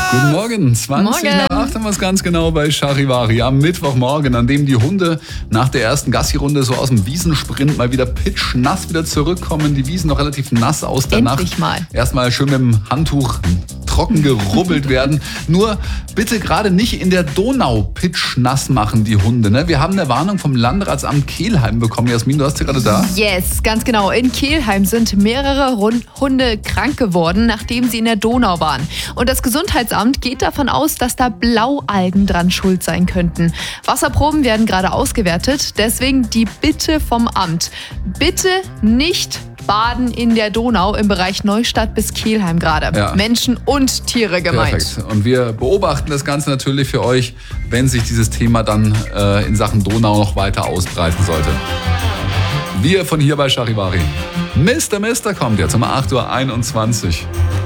Guten Morgen, 20 nach 8 haben wir es ganz genau bei Charivari. Am Mittwochmorgen, an dem die Hunde nach der ersten Gassi-Runde so aus dem Wiesensprint mal wieder pitschnass wieder zurückkommen. Die Wiesen noch relativ nass aus der Nacht. Endlich mal. Erstmal schön mit dem Handtuch trocken gerubbelt werden. Nur bitte gerade nicht in der Donau pitschnass machen, die Hunde. Ne? Wir haben eine Warnung vom Landratsamt Kelheim bekommen. Jasmin, du hast sie gerade da? Yes, ganz genau. In Kelheim sind mehrere Hunde krank geworden, nachdem sie in der Donau waren. Und das Gesundheitsamt geht davon aus, dass da Blaualgen dran schuld sein könnten. Wasserproben werden gerade ausgewertet. Deswegen die Bitte vom Amt. Bitte nicht baden in der Donau im Bereich Neustadt bis Kelheim gerade. Ja. Menschen und Tiere gemeint. Perfekt. Und wir beobachten das Ganze natürlich für euch, wenn sich dieses Thema dann in Sachen Donau noch weiter ausbreiten sollte. Wir von hier bei Charivari. Mr. kommt jetzt um 8.21 Uhr.